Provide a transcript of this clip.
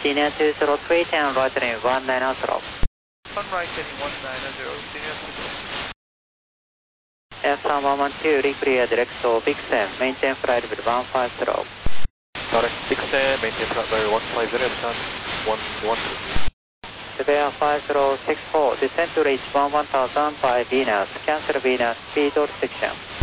Senior 203, 10 right heading 190. 1 right heading 190, Senior 203. F3112, reclear direct to Bixen, maintain flight level 150. Direct Bixen, maintain flight level 150, descent 112. Severe 5064, descent to reach 11,000 by Venus, cancel Venus, speed restriction.